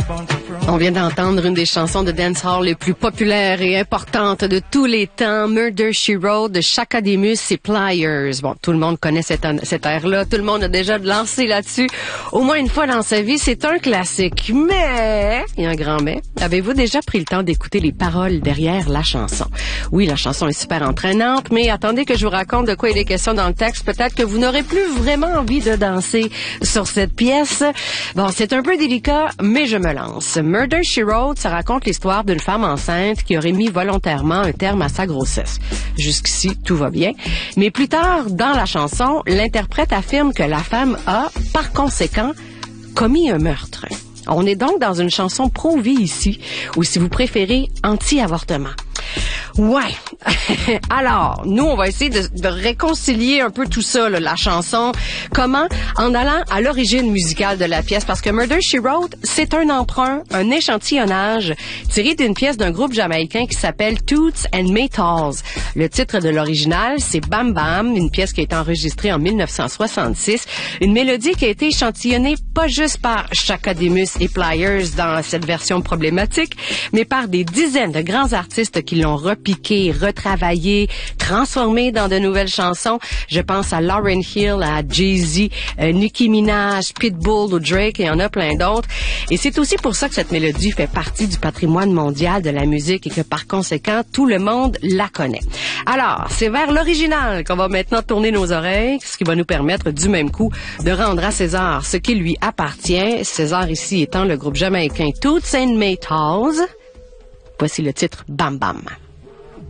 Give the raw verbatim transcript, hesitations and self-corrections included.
On vient d'entendre une des chansons de dancehall les plus populaires et importantes de tous les temps, Murder, She Wrote de Chaka Demus et Pliers. Bon, tout le monde connaît cette, cette air-là, tout le monde a déjà lancé là-dessus au moins une fois dans sa vie, c'est un classique. Mais, il y a un grand mais, avez-vous déjà pris le temps d'écouter les paroles derrière la chanson? Oui, la chanson est super entraînante, mais attendez que je vous raconte de quoi il est question dans le texte. Peut-être que vous n'aurez plus vraiment envie de danser sur cette pièce. Bon, c'est un peu délicat, mais je me lance. Murder, She Wrote, ça raconte l'histoire d'une femme enceinte qui aurait mis volontairement un terme à sa grossesse. Jusqu'ici, tout va bien. Mais plus tard, dans la chanson, l'interprète affirme que la femme a, par conséquent, commis un meurtre. On est donc dans une chanson pro-vie ici, ou si vous préférez, anti-avortement. Ouais. Alors, nous, on va essayer de, de réconcilier un peu tout ça, là, la chanson. Comment? En allant à l'origine musicale de la pièce, parce que Murder, She Wrote, c'est un emprunt, un échantillonnage tiré d'une pièce d'un groupe jamaïcain qui s'appelle Toots and Maytals. Le titre de l'original, c'est Bam Bam, une pièce qui a été enregistrée en mille neuf cent soixante-six. Une mélodie qui a été échantillonnée pas juste par Chaka Demus et Pliers dans cette version problématique, mais par des dizaines de grands artistes qui l'ont repiqué, retravaillé, transformé dans de nouvelles chansons. Je pense à Lauryn Hill, à Jay-Z, euh, Nicki Minaj, Pitbull ou Drake, et il y en a plein d'autres. Et c'est aussi pour ça que cette mélodie fait partie du patrimoine mondial de la musique et que par conséquent, tout le monde la connaît. Alors, c'est vers l'original qu'on va maintenant tourner nos oreilles, ce qui va nous permettre du même coup de rendre à César ce qui lui appartient. César ici étant le groupe jamaïcain Toots and Maytals. Voici le titre Bam Bam.